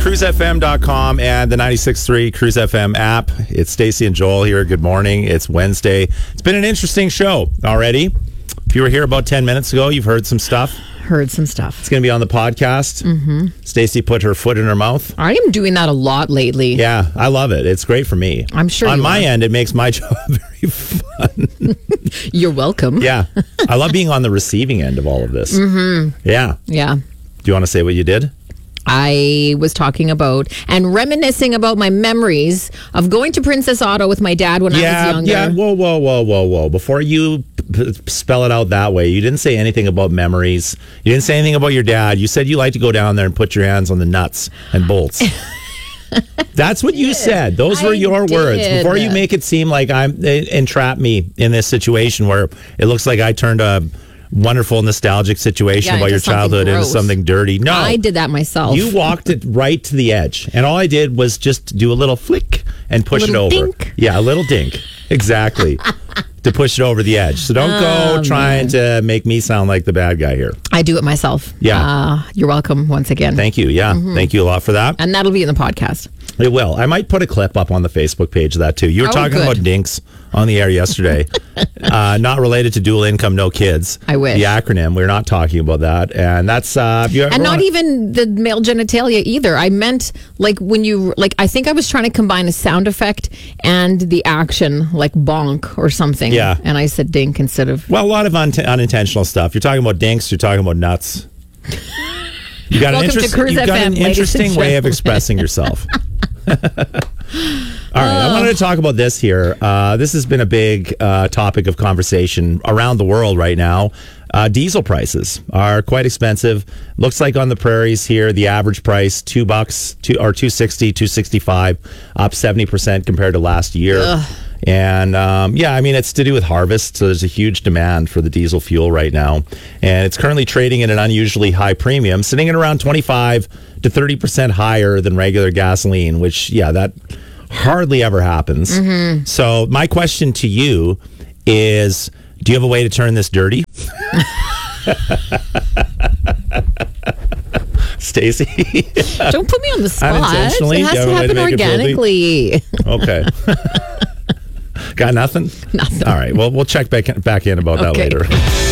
cruisefm.com and the 96.3 Cruise FM app. It's Stacey and Joel here. Good morning. It's Wednesday. It's been an interesting show already. If you were here about 10 minutes ago, you've heard some stuff. Heard some stuff. It's going to be on the podcast. Mm-hmm. Stacey put her foot in her mouth. I am doing that a lot lately. Yeah, I love it. It's great for me. I'm sure on my end, it makes my job very fun. You're welcome. Yeah. I love being on the receiving end of all of this. Mm-hmm. Yeah. Yeah. Do you want to say what you did? I was talking about and reminiscing about my memories of going to Princess Auto with my dad when I was younger. Yeah, whoa. Before you spell it out that way, you didn't say anything about memories. You didn't say anything about your dad. You said you like to go down there and put your hands on the nuts and bolts. That's what you said. Those were your words. Before you make it seem like entrap me in this situation where it looks like I turned a wonderful nostalgic situation about your childhood into something dirty. No, I did that myself. You walked it right to the edge, and all I did was just do a little flick and push it over. Dink. Yeah, a little dink. Exactly. To push it over the edge. So don't go trying to make me sound like the bad guy here. I do it myself. Yeah. You're welcome once again. Thank you. Yeah. Mm-hmm. Thank you a lot for that. And that'll be in the podcast. It will. I might put a clip up on the Facebook page of that too. You were talking about dinks on the air yesterday. Not related to dual income, no kids. I wish. The acronym. We're not talking about that. And that's... and not even the male genitalia either. I meant like when you... I think I was trying to combine a sound effect and the action, like bonk or something. Yeah. And I said dink instead of... Well, a lot of unintentional stuff. You're talking about dinks. You're talking about nuts. You got an interesting way of expressing yourself. All right, I wanted to talk about this here. This has been a big topic of conversation around the world right now. Diesel prices are quite expensive. Looks like on the prairies here, the average price $2 or $2.60, $2.65, up 70% compared to last year. Ugh. And it's to do with harvest. So there's a huge demand for the diesel fuel right now. And it's currently trading at an unusually high premium, sitting at around 25 to 30% higher than regular gasoline, which, that hardly ever happens. Mm-hmm. So my question to you is, do you have a way to turn this dirty? Stacey? Don't put me on the spot. Unintentionally? It has to happen organically. Okay. Got nothing? Nothing. All right. Well, we'll check back in about that later.